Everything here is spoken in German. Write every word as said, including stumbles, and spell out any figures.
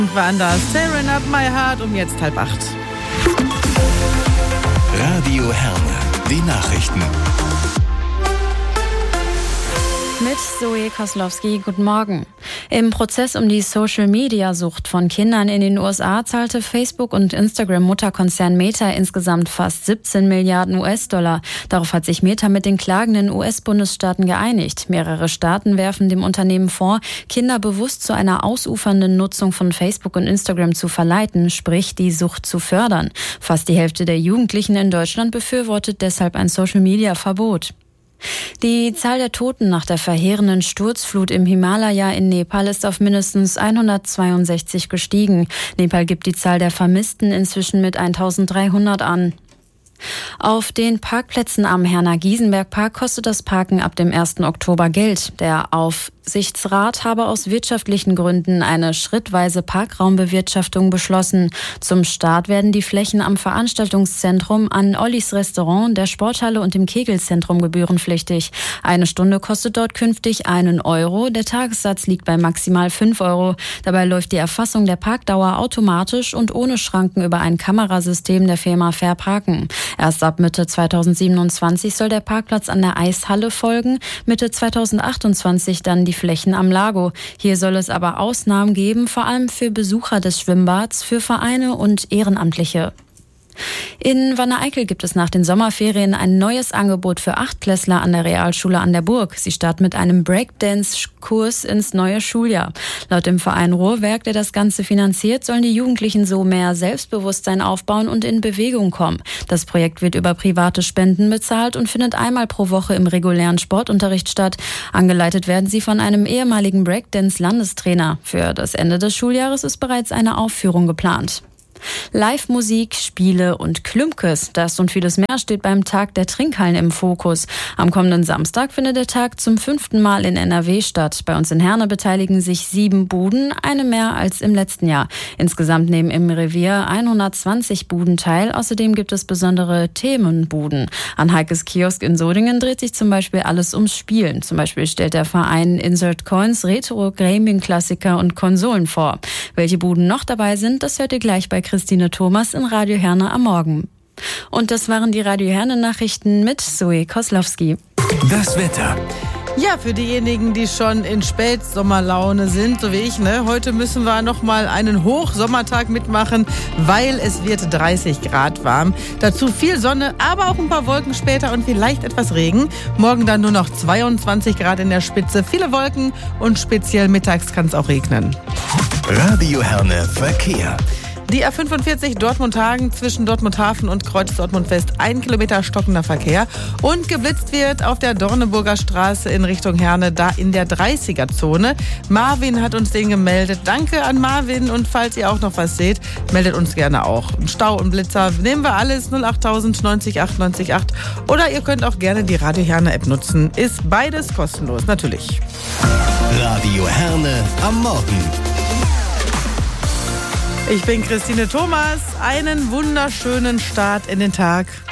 War anders. Tearing Up My Heart um jetzt halb acht. Radio Herne, die Nachrichten. Mit Zoe Koslowski, guten Morgen. Im Prozess um die Social-Media-Sucht von Kindern in den U S A zahlte Facebook- und Instagram-Mutterkonzern Meta insgesamt fast siebzehn Milliarden U S-Dollar. Darauf hat sich Meta mit den klagenden U S-Bundesstaaten geeinigt. Mehrere Staaten werfen dem Unternehmen vor, Kinder bewusst zu einer ausufernden Nutzung von Facebook und Instagram zu verleiten, sprich die Sucht zu fördern. Fast die Hälfte der Jugendlichen in Deutschland befürwortet deshalb ein Social-Media-Verbot. Die Zahl der Toten nach der verheerenden Sturzflut im Himalaya in Nepal ist auf mindestens hundertzweiundsechzig gestiegen. Nepal gibt die Zahl der Vermissten inzwischen mit eintausenddreihundert an. Auf den Parkplätzen am Herner-Giesenberg-Park kostet das Parken ab dem ersten Oktober Geld. Der Aufsichtsrat habe aus wirtschaftlichen Gründen eine schrittweise Parkraumbewirtschaftung beschlossen. Zum Start werden die Flächen am Veranstaltungszentrum, an Ollis Restaurant, der Sporthalle und dem Kegelzentrum gebührenpflichtig. Eine Stunde kostet dort künftig einen Euro. Der Tagessatz liegt bei maximal fünf Euro. Dabei läuft die Erfassung der Parkdauer automatisch und ohne Schranken über ein Kamerasystem der Firma Fair Parken. Erst ab Mitte zweitausendsiebenundzwanzig soll der Parkplatz an der Eishalle folgen, Mitte zweitausendachtundzwanzig dann die Flächen am Lago. Hier soll es aber Ausnahmen geben, vor allem für Besucher des Schwimmbads, für Vereine und Ehrenamtliche. In Wanne-Eickel gibt es nach den Sommerferien ein neues Angebot für Achtklässler an der Realschule an der Burg. Sie starten mit einem Breakdance-Kurs ins neue Schuljahr. Laut dem Verein Ruhrwerk, der das Ganze finanziert, sollen die Jugendlichen so mehr Selbstbewusstsein aufbauen und in Bewegung kommen. Das Projekt wird über private Spenden bezahlt und findet einmal pro Woche im regulären Sportunterricht statt. Angeleitet werden sie von einem ehemaligen Breakdance-Landestrainer. Für das Ende des Schuljahres ist bereits eine Aufführung geplant. Live-Musik, Spiele und Klümkes, das und vieles mehr steht beim Tag der Trinkhallen im Fokus. Am kommenden Samstag findet der Tag zum fünften Mal in N R W statt. Bei uns in Herne beteiligen sich sieben Buden, eine mehr als im letzten Jahr. Insgesamt nehmen im Revier hundertzwanzig Buden teil. Außerdem gibt es besondere Themenbuden. An Heikes Kiosk in Sodingen dreht sich zum Beispiel alles ums Spielen. Zum Beispiel stellt der Verein Insert Coins Retro-Gaming-Klassiker und Konsolen vor. Welche Buden noch dabei sind, das hört ihr gleich bei Christine Thomas in Radio Herne am Morgen. Und das waren die Radio Herne Nachrichten mit Zoe Koslowski. Das Wetter. Ja, für diejenigen, die schon in Spätsommerlaune sind, so wie ich, ne? Heute müssen wir noch mal einen Hochsommertag mitmachen, weil es wird dreißig Grad warm. Dazu viel Sonne, aber auch ein paar Wolken später und vielleicht etwas Regen. Morgen dann nur noch zweiundzwanzig Grad in der Spitze, viele Wolken und speziell mittags kann es auch regnen. Radio Herne Verkehr. Die A fünfundvierzig Dortmund-Hagen zwischen Dortmund-Hafen und Kreuz Dortmund-West. Ein Kilometer stockender Verkehr. Und geblitzt wird auf der Dorneburger Straße in Richtung Herne, da in der dreißiger-Zone. Marvin hat uns den gemeldet. Danke an Marvin. Und falls ihr auch noch was seht, meldet uns gerne auch. Stau und Blitzer nehmen wir alles. null achttausend neunzig acht neunzig acht. Oder ihr könnt auch gerne die Radio Herne App nutzen. Ist beides kostenlos, natürlich. Radio Herne am Morgen. Ich bin Christine Thomas. Einen wunderschönen Start in den Tag.